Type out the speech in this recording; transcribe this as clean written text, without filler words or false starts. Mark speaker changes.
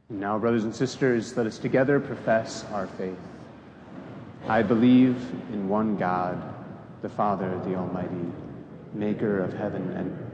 Speaker 1: Now, brothers and sisters, let us together profess our faith. I believe in one God, the Father, the Almighty, maker of heaven and earth,